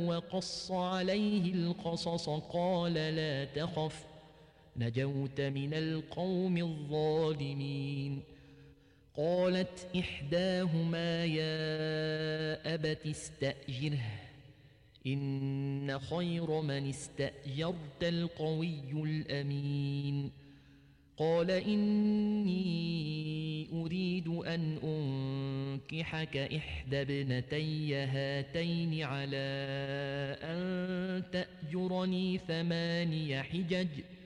وقص عليه القصص قال لا تخف نجوت من القوم الظالمين. قالت إحداهما يا أبت استأجره إن خير من استأجرت القوي الأمين. قال إني أريد أن أنكحك إحدى ابنتي هاتين على أن تأجرني 8 حجج